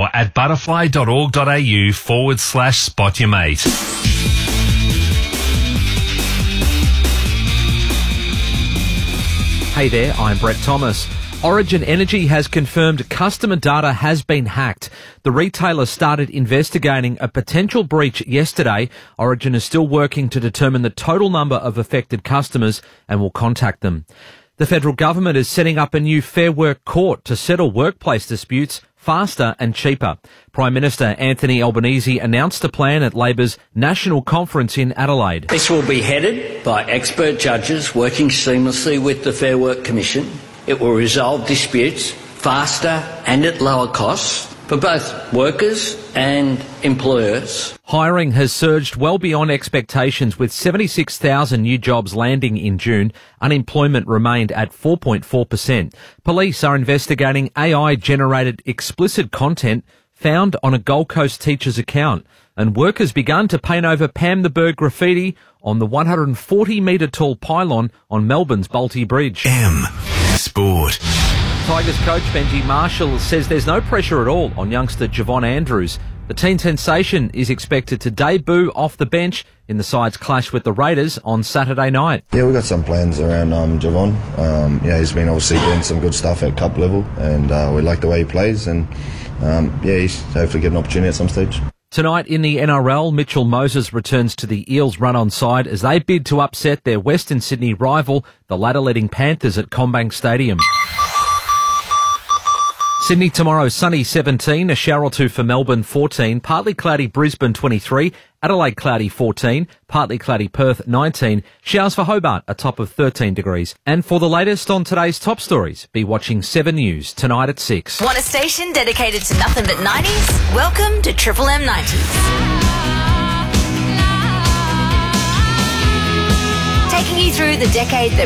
more at butterfly.org.au/spot-your-mate. Hey there, I'm Brett Thomas. Origin Energy has confirmed customer data has been hacked. The retailer started investigating a potential breach yesterday. Origin is still working to determine the total number of affected customers and will contact them. The federal government is setting up a new Fair Work court to settle workplace disputes faster and cheaper. Prime Minister Anthony Albanese announced a plan at Labor's National Conference in Adelaide. This will be headed by expert judges working seamlessly with the Fair Work Commission. It will resolve disputes faster and at lower costs for both workers and employers. Hiring has surged well beyond expectations, with 76,000 new jobs landing in June. Unemployment remained at 4.4%. Police are investigating AI-generated explicit content found on a Gold Coast teacher's account. And workers begun to paint over Pam the Bird graffiti on the 140-metre tall pylon on Melbourne's Bolte Bridge. Sport. Tigers coach Benji Marshall says there's no pressure at all on youngster Javon Andrews. The teen sensation is expected to debut off the bench in the side's clash with the Raiders on Saturday night. Yeah, we've got some plans around Javon. He's been obviously doing some good stuff at cup level, and we like the way he plays, and he's hopefully get an opportunity at some stage. Tonight in the NRL, Mitchell Moses returns to the Eels run-on side as they bid to upset their Western Sydney rival, the ladder-leading Panthers at CommBank Stadium. Sydney tomorrow, sunny 17, a shower or two for Melbourne 14, partly cloudy Brisbane 23, Adelaide cloudy 14, partly cloudy Perth 19, showers for Hobart, a top of 13 degrees. And for the latest on today's top stories, be watching 7 News tonight at 6. Want a station dedicated to nothing but 90s? Welcome to Triple M 90s. Taking you through the decade that